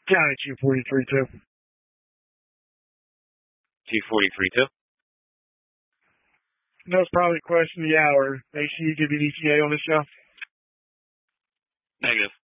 County 243-2. 243-2. That's probably the question of the hour. Make sure you give me an ETA on this show. Negative.